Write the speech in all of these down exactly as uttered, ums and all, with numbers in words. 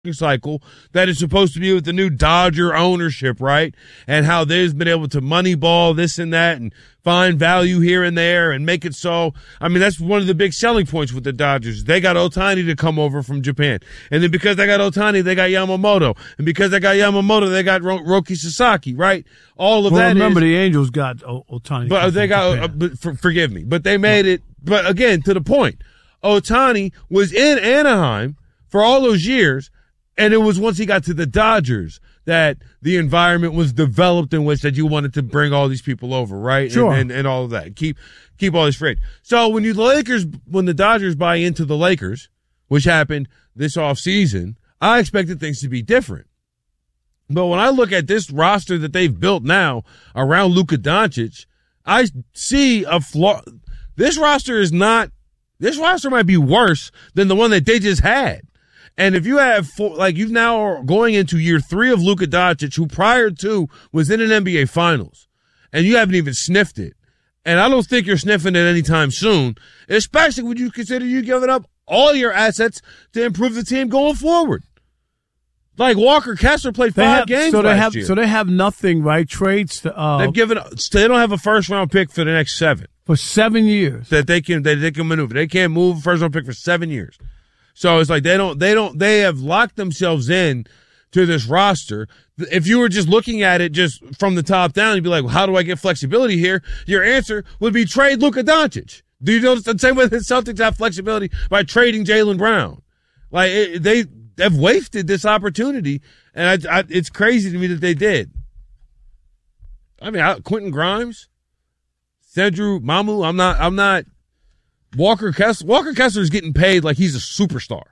cycle that is supposed to be with the new Dodger ownership, right? And how they've been able to moneyball this and that and find value here and there and make it so. I mean, that's one of the big selling points with the Dodgers. They got Ohtani to come over from Japan. And then because they got Ohtani, they got Yamamoto. And because they got Yamamoto, they got Ro- Roki Sasaki, right? All of well, that remember is, the Angels got o- Ohtani. But they got, uh, but for, forgive me, but they made it, but again, to the point, Ohtani was in Anaheim for all those years. And it was once he got to the Dodgers that the environment was developed in which that you wanted to bring all these people over, right? Sure. And, and, and all of that. Keep, keep all this free. So when you, the Lakers, when the Dodgers buy into the Lakers, which happened this offseason, I expected things to be different. But when I look at this roster that they've built now around Luka Doncic, I see a flaw. This roster is not, this roster might be worse than the one that they just had. And if you have, four, like, you've now are going into year three of Luka Doncic, who prior to was in an N B A Finals, and you haven't even sniffed it. And I don't think you're sniffing it anytime soon, especially when you consider you giving up all your assets to improve the team going forward. Like Walker Kessler played they five have, games so they last have, year. So they have nothing, right? Trades. To, uh, They've given. They don't have a first round pick for the next seven for seven years that they can that they can maneuver. They can't move a first round pick for seven years. So it's like they don't, they don't, they have locked themselves in to this roster. If you were just looking at it just from the top down, you'd be like, well, how do I get flexibility here? Your answer would be trade Luka Doncic. Do you notice the same way the Celtics have flexibility by trading Jaylen Brown? Like it, they have wasted this opportunity, and I, I, it's crazy to me that they did. I mean, I, Quentin Grimes, Cedru Mamu, I'm not, I'm not. Walker Kessler, Walker Kessler is getting paid like he's a superstar.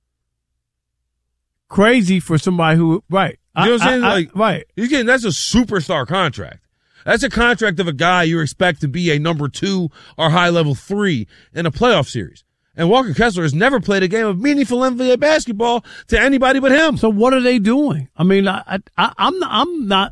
Crazy for somebody who, right. You know what I'm saying? I, I, like, right. He's getting, that's a superstar contract. That's a contract of a guy you expect to be a number two or high level three in a playoff series. And Walker Kessler has never played a game of meaningful N B A basketball to anybody but him. So what are they doing? I mean, I, I, I'm, not, I'm not,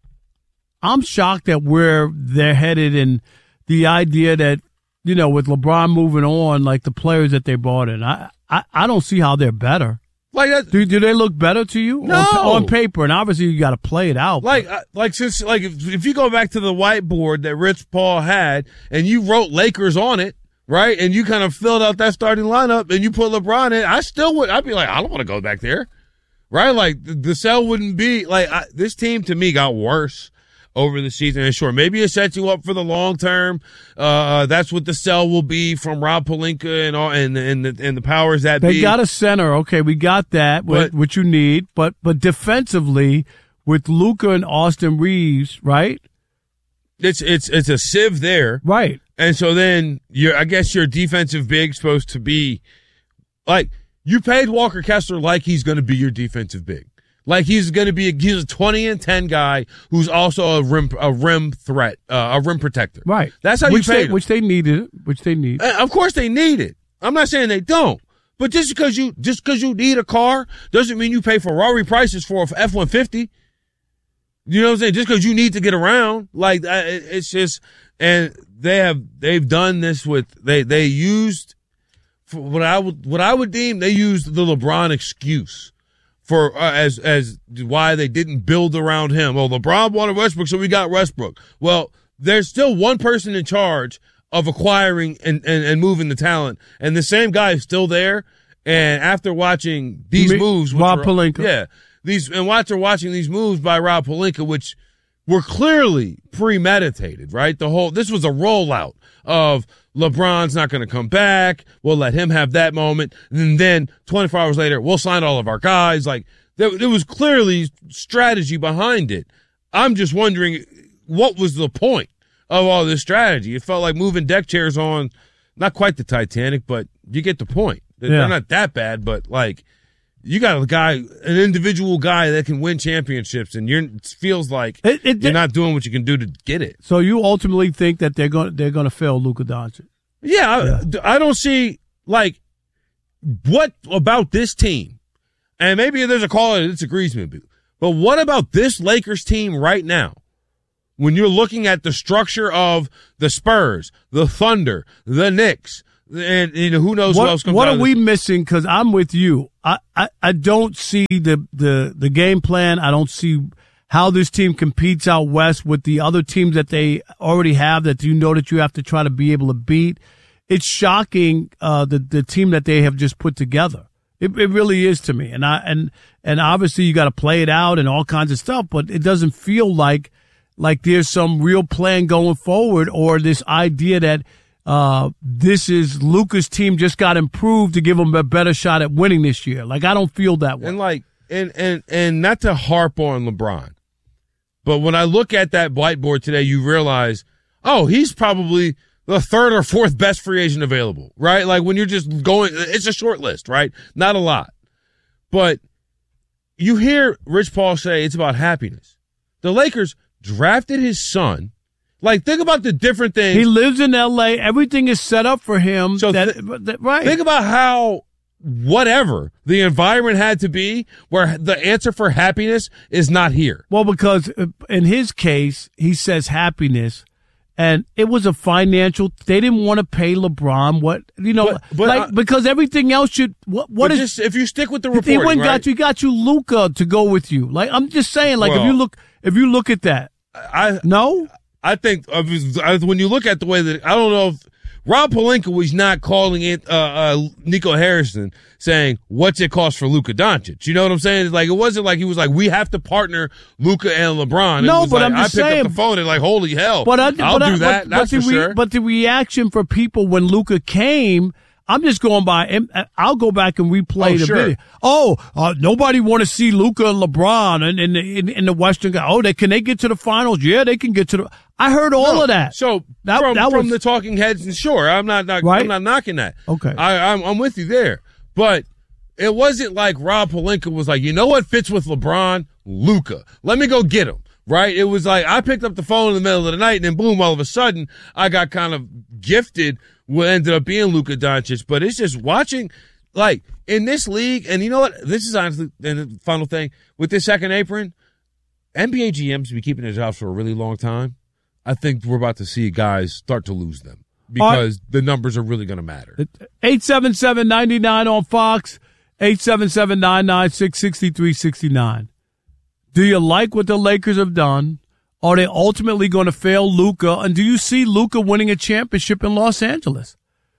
I'm shocked at where they're headed and the idea that, you know, with LeBron moving on, like the players that they brought in, I, I, I don't see how they're better. Like that, do do they look better to you? No, on, on paper, and obviously you got to play it out. Like but. like since like if, if you go back to the whiteboard that Rich Paul had, and you wrote Lakers on it, right, and you kind of filled out that starting lineup, and you put LeBron in, I still would. I'd be like, I don't want to go back there, right? Like the, the cell wouldn't be like I, this team to me got worse over the season. And sure, maybe it sets you up for the long term. Uh, that's what the sell will be from Rob Pelinka and all, and and the, and the powers that they be. They got a center. Okay, we got that, but, what you need. But but defensively, with Luka and Austin Reeves, right? It's it's it's a sieve there, right? And so then your I guess your defensive big supposed to be like you paid Walker Kessler like he's going to be your defensive big. Like he's going to be, a, he's a twenty and ten guy who's also a rim, a rim threat, uh, a rim protector. Right. That's how which you pay they, him. Which they needed, which they need. Uh, of course they need it. I'm not saying they don't. But just because you, just because you need a car doesn't mean you pay Ferrari prices for a F one fifty. You know what I'm saying? Just because you need to get around. Like, uh, it's just, and they have, they've done this with, they, they used, for what I would, what I would deem, they used the LeBron excuse. For uh, as as why they didn't build around him. Well, LeBron wanted Westbrook, so we got Westbrook. Well, there's still one person in charge of acquiring and, and, and moving the talent, and the same guy is still there. And after watching these Me, moves, Rob were, Pelinka, yeah, these and after watching these moves by Rob Pelinka, which were clearly premeditated, right? The whole this was a rollout of LeBron's not going to come back. We'll let him have that moment. And then twenty-four hours later, we'll sign all of our guys. Like there, there was clearly strategy behind it. I'm just wondering what was the point of all this strategy? It felt like moving deck chairs on, not quite the Titanic, but you get the point. They're yeah. not that bad, but like you got a guy, an individual guy that can win championships, and you're it feels like it, it, you're not doing what you can do to get it. So you ultimately think that they're going they're going to fail Luka Doncic? Yeah, yeah. I, I don't see like what about this team, and maybe there's a caller that disagrees with me, but what about this Lakers team right now? When you're looking at the structure of the Spurs, the Thunder, the Knicks, And, and who knows what, what else comes what out are of we this. missing? Because I'm with you. I, I, I don't see the, the, the game plan. I don't see how this team competes out west with the other teams that they already have that you know that you have to try to be able to beat. It's shocking, uh, the, the team that they have just put together. It, it really is to me. And I, and, and obviously you got to play it out and all kinds of stuff, but it doesn't feel like, like there's some real plan going forward or this idea that, uh, this is Luka's team just got improved to give him a better shot at winning this year. Like, I don't feel that way. And like, and, and, and not to harp on LeBron, but when I look at that whiteboard today, you realize, oh, he's probably the third or fourth best free agent available, right? Like when you're just going, it's a short list, right? Not a lot. But you hear Rich Paul say it's about happiness. The Lakers drafted his son. Like, think about the different things. He lives in L A. Everything is set up for him. So that, th- that, right. Think about how whatever the environment had to be where the answer for happiness is not here. Well, because in his case, he says happiness. And it was a financial. They didn't want to pay LeBron what you know, but, but, like uh, because everything else should. What what is? Just, if you stick with the He reporting, went and right? got you got you Luka to go with you. Like I'm just saying, like Well, if you look if you look at that, I no, I think uh, when you look at the way that I don't know if Rob Pelinka was not calling it uh, uh, Nico Harrison saying what's it cost for Luka Doncic. You know what I'm saying? It's like it wasn't like he was like we have to partner Luka and LeBron. It No, was but like, I'm just I picked saying- up the phone and like holy hell, but I, I'll but do I, that. But, that's but for the re- sure. But the reaction for people when Luka came. I'm just going by, and I'll go back and replay Oh, the sure. video. Oh, uh, nobody want to see Luka and LeBron and in, in, in the Western. Oh, they can they get to the finals? Yeah, they can get to the. I heard all No, of that. So That- from, that from was- the talking heads, and sure, I'm not, not Right? I'm not knocking that. Okay. I, I'm, I'm with you there, but it wasn't like Rob Pelinka was like, you know what fits with LeBron, Luka. Let me go get him. Right? It was like I picked up the phone in the middle of the night, and then boom, all of a sudden, I got kind of gifted what ended up being Luka Doncic. But it's just watching, like, in this league, and you know what? This is honestly, and the final thing, with this second apron, N B A G Ms be keeping their jobs for a really long time. I think we're about to see guys start to lose them because the numbers are really going to matter. eight seven seven, nine nine on Fox, eight seven seven, nine nine six, six three six nine. Do you like what the Lakers have done? Are they ultimately going to fail Luka? And do you see Luka winning a championship in Los Angeles?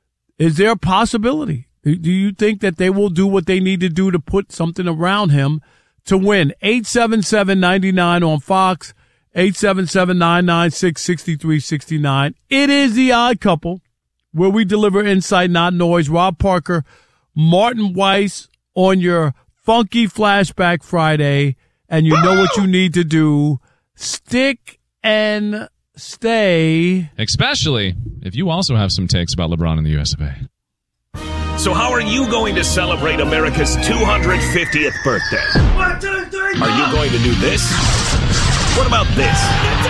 Is there a possibility? Do you think that they will do what they need to do to put something around him to win? eight seven seven, nine nine on Fox, eight seven seven, nine nine six, six three six nine. It is The Odd Couple, where we deliver insight, not noise. Rob Parker, Martin Weiss on your Funky Flashback Friday. And you know what you need to do. Stick and stay. Especially if you also have some takes about LeBron in the U S of A. So how are you going to celebrate America's two hundred fiftieth birthday? One, two, three, Are you going to do this? What about this?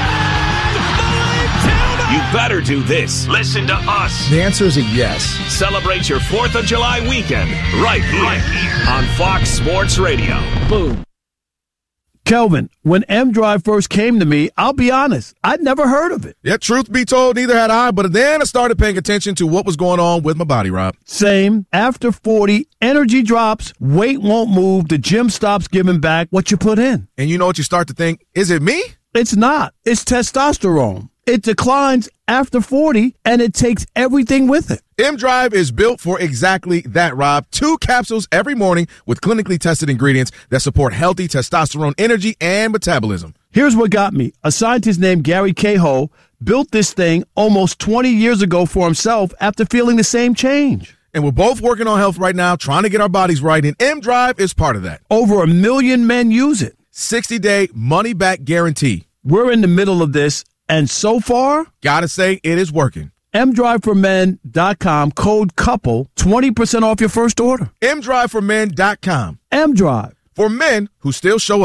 You better do this. Listen to us. The answer is a yes. Celebrate your fourth of July weekend right here, right here. on Fox Sports Radio. Boom. Kelvin, when M-Drive first came to me, I'll be honest, I'd never heard of it. Yeah, truth be told, neither had I, but then I started paying attention to what was going on with my body, Rob. Same. After forty, energy drops, weight won't move, the gym stops giving back what you put in. And you know what you start to think? Is it me? It's not. It's testosterone. It declines after forty, and it takes everything with it. M-Drive is built for exactly that, Rob. Two capsules every morning with clinically tested ingredients that support healthy testosterone energy and metabolism. Here's what got me. A scientist named Gary Cahill built this thing almost twenty years ago for himself after feeling the same change. And we're both working on health right now, trying to get our bodies right, and M-Drive is part of that. Over a million men use it. sixty-day money-back guarantee. We're in the middle of this, and so far, gotta say, it is working. M drive for men dot com, code COUPLE, twenty percent off your first order. M drive for men dot com. M-Drive. For men who still show up.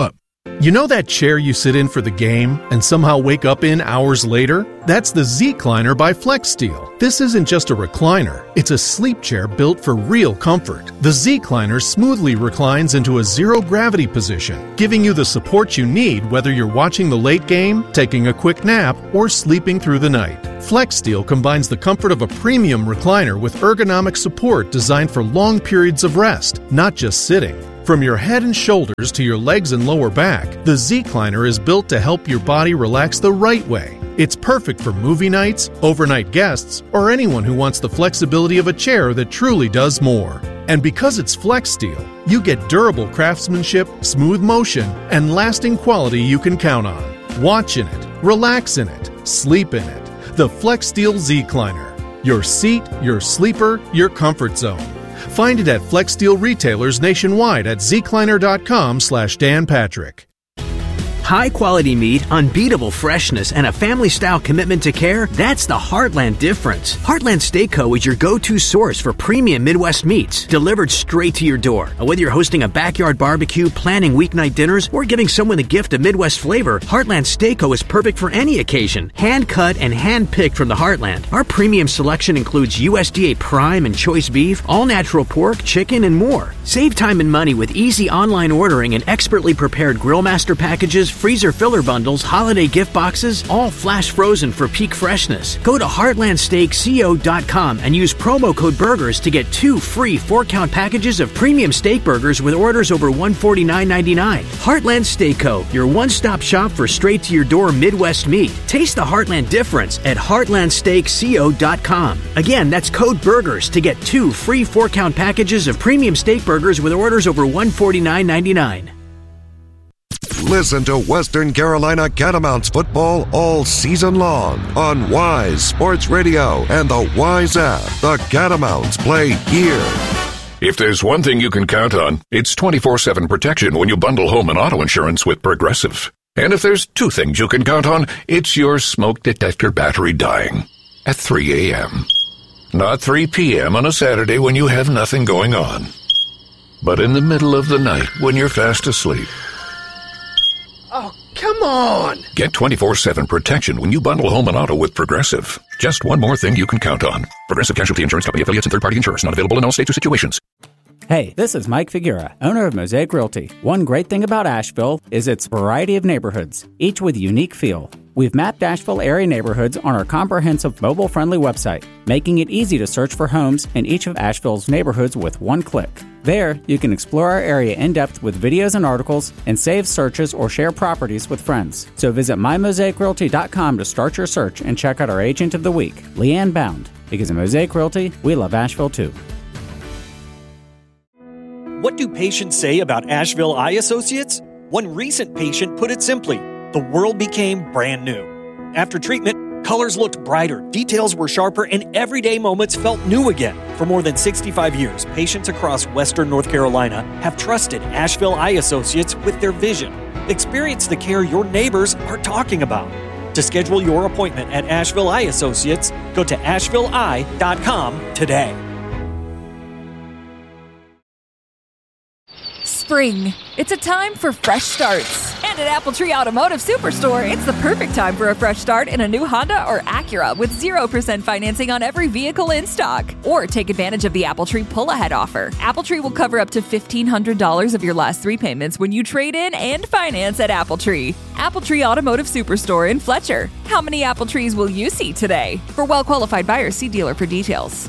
You know that chair you sit in for the game and somehow wake up in hours later? That's the Z-Cliner by FlexSteel. This isn't just a recliner, it's a sleep chair built for real comfort. The Z-Cliner smoothly reclines into a zero-gravity position, giving you the support you need whether you're watching the late game, taking a quick nap, or sleeping through the night. FlexSteel combines the comfort of a premium recliner with ergonomic support designed for long periods of rest, not just sitting. From your head and shoulders to your legs and lower back, the Z-Cliner is built to help your body relax the right way. It's perfect for movie nights, overnight guests, or anyone who wants the flexibility of a chair that truly does more. And because it's FlexSteel, you get durable craftsmanship, smooth motion, and lasting quality you can count on. Watch in it, relax in it, sleep in it. The FlexSteel Z-Cliner. Your seat, your sleeper, your comfort zone. Find it at FlexSteel retailers nationwide at zcliner.com slash Dan Patrick. High quality meat, unbeatable freshness, and a family style commitment to care, that's the Heartland difference. Heartland Steak Co. is your go-to source for premium Midwest meats, delivered straight to your door. Whether you're hosting a backyard barbecue, planning weeknight dinners, or giving someone the gift of Midwest flavor, Heartland Steak Co. is perfect for any occasion. Hand cut and hand picked from the Heartland. Our premium selection includes U S D A prime and choice beef, all natural pork, chicken, and more. Save time and money with easy online ordering and expertly prepared grill master packages, freezer filler bundles, holiday gift boxes, all flash frozen for peak freshness. Go to heartland steak co dot com and use promo code BURGERS to get two free four-count packages of premium steak burgers with orders over one hundred forty-nine ninety-nine. Heartland Steak Co., your one-stop shop for straight-to-your-door Midwest meat. Taste the Heartland difference at heartland steak co dot com. Again, that's code BURGERS to get two free four-count packages of premium steak burgers with orders over one hundred forty-nine ninety-nine. Listen to Western Carolina Catamounts football all season long on Wise Sports Radio and the Wise app. The Catamounts play here. If there's one thing you can count on, it's twenty-four seven protection when you bundle home and auto insurance with Progressive. And if there's two things you can count on, it's your smoke detector battery dying at three a.m. Not three p.m. on a Saturday when you have nothing going on, but in the middle of the night when you're fast asleep. Oh, come on! Get twenty-four seven protection when you bundle home and auto with Progressive. Just one more thing you can count on. Progressive Casualty Insurance Company affiliates and third-party insurers. Not available in all states or situations. Hey, this is Mike Figuera, owner of Mosaic Realty. One great thing about Asheville is its variety of neighborhoods, each with a unique feel. We've mapped Asheville area neighborhoods on our comprehensive mobile-friendly website, making it easy to search for homes in each of Asheville's neighborhoods with one click. There, you can explore our area in depth with videos and articles and save searches or share properties with friends. So visit my mosaic realty dot com to start your search and check out our agent of the week, Leanne Bound. Because at Mosaic Realty, we love Asheville too. What do patients say about Asheville Eye Associates? One recent patient put it simply, the world became brand new. After treatment, colors looked brighter, details were sharper, and everyday moments felt new again. For more than sixty-five years, patients across Western North Carolina have trusted Asheville Eye Associates with their vision. Experience the care your neighbors are talking about. To schedule your appointment at Asheville Eye Associates, go to asheville eye dot com today. Spring. It's a time for fresh starts. And at Apple Tree Automotive Superstore, it's the perfect time for a fresh start in a new Honda or Acura with zero percent financing on every vehicle in stock. Or take advantage of the Apple Tree pull-ahead offer. Apple Tree will cover up to fifteen hundred dollars of your last three payments when you trade in and finance at Apple Tree. Apple Tree Automotive Superstore in Fletcher. How many Apple Trees will you see today? For well-qualified buyers, see dealer for details.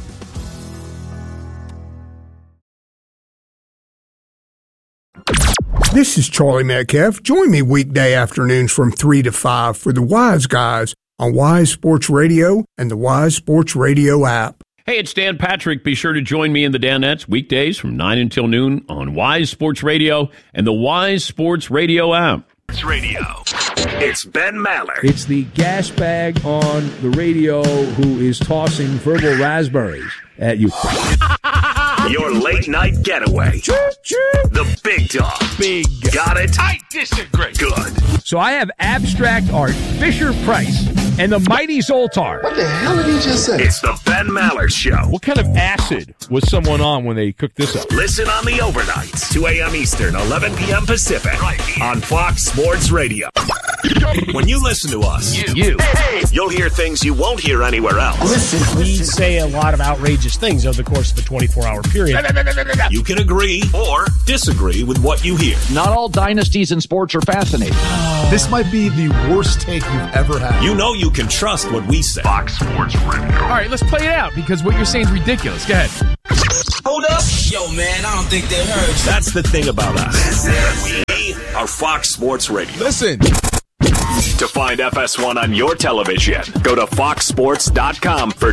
This is Charlie Metcalf. Join me weekday afternoons from three to five for the Wise Guys on Wise Sports Radio and the Wise Sports Radio app. Hey, it's Dan Patrick. Be sure to join me in the Danettes weekdays from nine until noon on Wise Sports Radio and the Wise Sports Radio app. Sports Radio. It's Ben Maller. It's the gas bag on the radio who is tossing verbal raspberries at you. Your late night getaway. The Big Dog. Big Got it? I disagree. Good. So I have Abstract Art, Fisher Price, and the Mighty Zoltar. What the hell did he just say? It's the Ben Maller Show. What kind of acid was someone on when they cooked this up? Listen on the overnights, two a.m. Eastern, eleven p.m. Pacific, right on Fox Sports Radio. When you listen to us, you, you you'll hear things you won't hear anywhere else. Listen, we say a lot of outrageous things over the course of a twenty-four hour period. You can agree or disagree with what you hear. Not all dynasties in sports are fascinating. This might be the worst take you've ever had. You know you can trust what we say. Fox Sports Radio. All right, let's play it out because what you're saying is ridiculous. Go ahead. Hold up. Yo, man, I don't think that hurts. That's the thing about us. We are Fox Sports Radio. Listen. To find F S one on your television, go to fox sports dot com for